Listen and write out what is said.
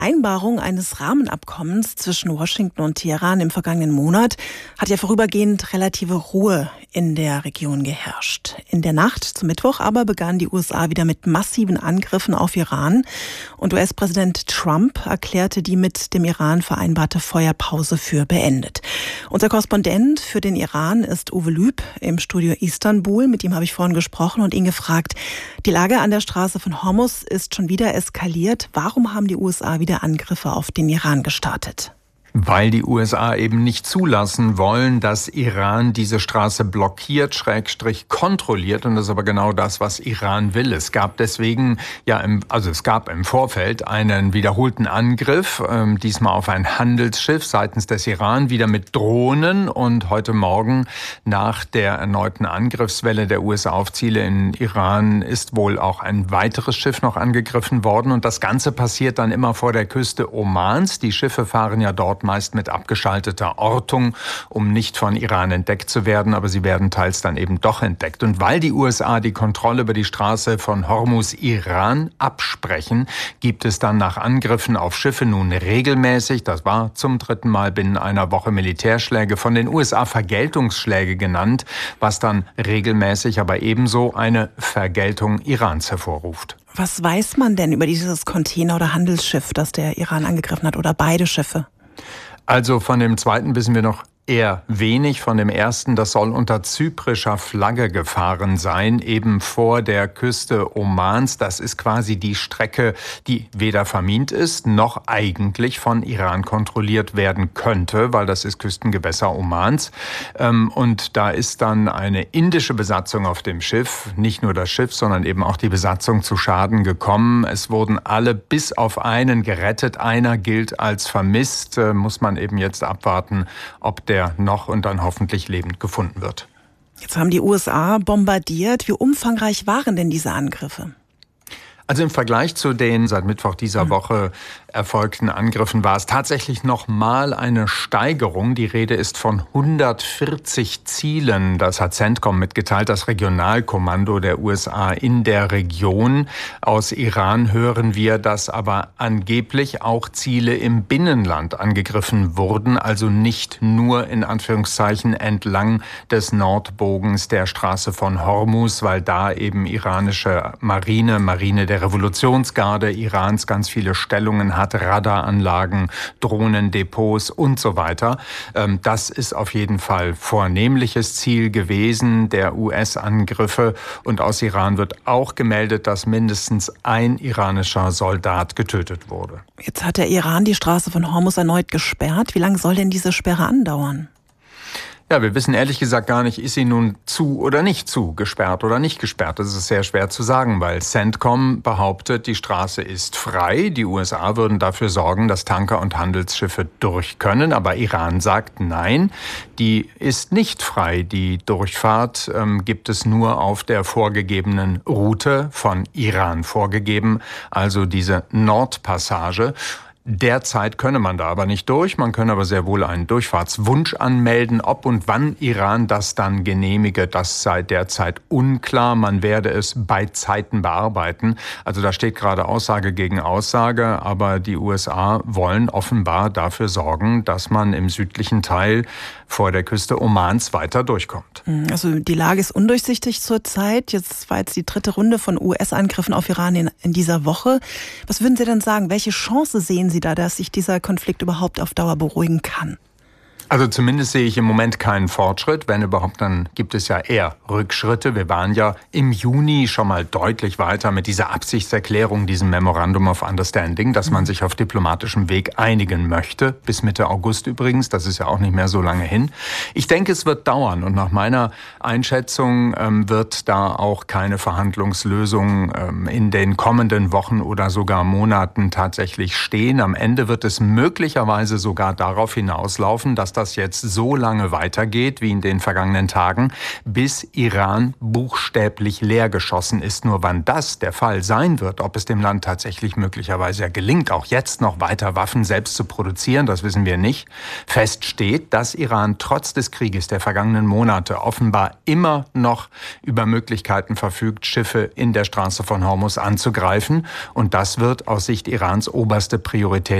Vereinbarung eines Rahmenabkommens zwischen Washington und Teheran im vergangenen Monat hat ja vorübergehend relative Ruhe in der Region geherrscht. In der Nacht zum Mittwoch aber begannen die USA wieder mit massiven Angriffen auf Iran und US-Präsident Trump erklärte die mit dem Iran vereinbarte Feuerpause für beendet. Unser Korrespondent für den Iran ist Uwe Lüb im Studio Istanbul. Mit ihm habe ich vorhin gesprochen und ihn gefragt, die Lage an der Straße von Hormuz ist schon wieder eskaliert. Warum haben die USA wieder Angriffe auf den Iran gestartet? Weil die USA eben nicht zulassen wollen, dass Iran diese Straße blockiert, / kontrolliert. Und das ist aber genau das, was Iran will. Es gab deswegen es gab im Vorfeld einen wiederholten Angriff, diesmal auf ein Handelsschiff seitens des Iran, wieder mit Drohnen. Und heute Morgen nach der erneuten Angriffswelle der USA auf Ziele in Iran ist wohl auch ein weiteres Schiff noch angegriffen worden. Und das Ganze passiert dann immer vor der Küste Omans. Die Schiffe fahren ja dort meist mit abgeschalteter Ortung, um nicht von Iran entdeckt zu werden, aber sie werden teils dann eben doch entdeckt. Und weil die USA die Kontrolle über die Straße von Hormuz Iran absprechen, gibt es dann nach Angriffen auf Schiffe nun regelmäßig, das war zum 3. Mal binnen einer Woche, Militärschläge, von den USA Vergeltungsschläge genannt, was dann regelmäßig aber ebenso eine Vergeltung Irans hervorruft. Was weiß man denn über dieses Container- oder Handelsschiff, das der Iran angegriffen hat, oder beide Schiffe? Also von dem zweiten wissen wir noch eher wenig. Von dem ersten, das soll unter zyprischer Flagge gefahren sein, eben vor der Küste Omans. Das ist quasi die Strecke, die weder vermint ist, noch eigentlich von Iran kontrolliert werden könnte, weil das ist Küstengewässer Omans. Und da ist dann eine indische Besatzung auf dem Schiff, nicht nur das Schiff, sondern eben auch die Besatzung zu Schaden gekommen. Es wurden alle bis auf einen gerettet. Einer gilt als vermisst. Muss man eben jetzt abwarten, ob der noch und dann hoffentlich lebend gefunden wird. Jetzt haben die USA bombardiert. Wie umfangreich waren denn diese Angriffe? Also im Vergleich zu den seit Mittwoch dieser Woche erfolgten Angriffen war es tatsächlich nochmal eine Steigerung. Die Rede ist von 140 Zielen. Das hat CENTCOM mitgeteilt, das Regionalkommando der USA in der Region. Aus Iran hören wir, dass aber angeblich auch Ziele im Binnenland angegriffen wurden, also nicht nur in Anführungszeichen entlang des Nordbogens der Straße von Hormuz, weil da eben iranische Marine der Revolutionsgarde Irans ganz viele Stellungen hat, Radaranlagen, Drohnendepots und so weiter. Das ist auf jeden Fall vornehmliches Ziel gewesen der US-Angriffe. Und aus Iran wird auch gemeldet, dass mindestens ein iranischer Soldat getötet wurde. Jetzt hat der Iran die Straße von Hormuz erneut gesperrt. Wie lange soll denn diese Sperre andauern? Ja, wir wissen ehrlich gesagt gar nicht, ist sie nun zu oder nicht zu, gesperrt oder nicht gesperrt. Das ist sehr schwer zu sagen, weil CENTCOM behauptet, die Straße ist frei. Die USA würden dafür sorgen, dass Tanker und Handelsschiffe durch können. Aber Iran sagt, nein, die ist nicht frei. Die Durchfahrt gibt es nur auf der vorgegebenen Route von Iran vorgegeben, also diese Nordpassage. Derzeit könne man da aber nicht durch. Man könne aber sehr wohl einen Durchfahrtswunsch anmelden. Ob und wann Iran das dann genehmige, das sei derzeit unklar. Man werde es bei Zeiten bearbeiten. Also da steht gerade Aussage gegen Aussage. Aber die USA wollen offenbar dafür sorgen, dass man im südlichen Teil vor der Küste Omans weiter durchkommt. Also die Lage ist undurchsichtig zurzeit. Jetzt war die 3. Runde von US-Angriffen auf Iran in dieser Woche. Was würden Sie denn sagen? Welche Chance sehen Sie da, dass sich dieser Konflikt überhaupt auf Dauer beruhigen kann? Also zumindest sehe ich im Moment keinen Fortschritt. Wenn überhaupt, dann gibt es ja eher Rückschritte. Wir waren ja im Juni schon mal deutlich weiter mit dieser Absichtserklärung, diesem Memorandum of Understanding, dass man sich auf diplomatischem Weg einigen möchte. Bis Mitte August übrigens, das ist ja auch nicht mehr so lange hin. Ich denke, es wird dauern und nach meiner Einschätzung wird da auch keine Verhandlungslösung in den kommenden Wochen oder sogar Monaten tatsächlich stehen. Am Ende wird es möglicherweise sogar darauf hinauslaufen, dass das jetzt so lange weitergeht wie in den vergangenen Tagen, bis Iran buchstäblich leergeschossen ist. Nur wann das der Fall sein wird, ob es dem Land tatsächlich möglicherweise gelingt, auch jetzt noch weiter Waffen selbst zu produzieren, das wissen wir nicht. Fest steht, dass Iran trotz des Krieges der vergangenen Monate offenbar immer noch über Möglichkeiten verfügt, Schiffe in der Straße von Hormuz anzugreifen. Und das wird aus Sicht Irans oberste Priorität